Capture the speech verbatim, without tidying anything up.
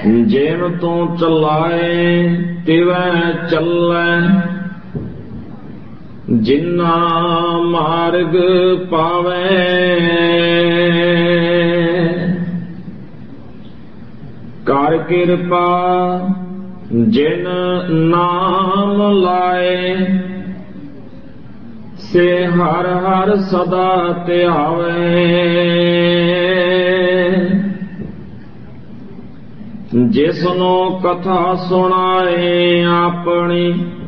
ਜਿਨ ਤੂੰ ਚਲਾਏ ਤਿਵੈ ਚੱਲੈ, ਜਿਨਾ ਮਾਰਗ ਪਾਵੈ। ਕਰ ਕਿਰਪਾ ਜਿਨ ਨਾਮ ਲਾਏ, ਸੇ ਹਰ ਹਰ ਸਦਾ ਧਿਆਵੈ। ਜਿਸਨੂੰ ਕਥਾ ਸੁਣਾਏ ਆਪਣੀ,